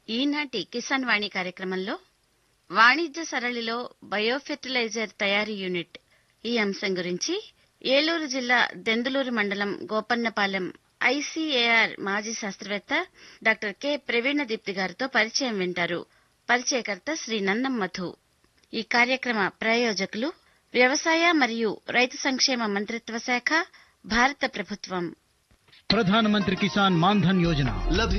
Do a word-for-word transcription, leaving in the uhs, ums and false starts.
ఈనాటి కిసాన్ వాణి కార్యక్రమంలో వాణిజ్య సరళిలో బయోఫెర్టిలైజర్ తయారీ యూనిట్ ఈ అంశం గురించి ఏలూరు జిల్లా దెందులూరు మండలం గోపన్నపాలెం ఐసీఏఆర్ మాజీ శాస్త్రవేత్త డాక్టర్ కె ప్రవీణ దీప్తి గారితో పరిచయం వింటారు. పరిచయకర్త శ్రీ నందం మధు. ఈ కార్యక్రమ ప్రాయోజకులు వ్యవసాయ మరియు రైతు సంక్షేమ మంత్రిత్వ శాఖ, భారత ప్రభుత్వం. ప్రధానమంత్రి కిసాన్ మాన్ ధన్ యోజన.